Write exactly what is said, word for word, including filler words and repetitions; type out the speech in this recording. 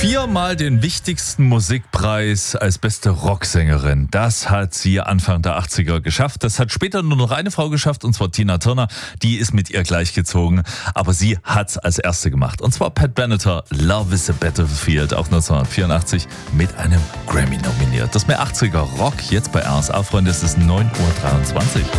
Viermal den wichtigsten Musikpreis als beste Rocksängerin. Das hat sie Anfang der achtziger geschafft. Das hat später nur noch eine Frau geschafft, und zwar Tina Turner. Die ist mit ihr gleichgezogen. Aber sie hat's als erste gemacht. Und zwar Pat Benatar, Love is a Battlefield, auch neunzehnhundertvierundachtzig mit einem Grammy nominiert. Das mehr achtziger Rock jetzt bei R S A, Freunde. Es ist neun Uhr dreiundzwanzig.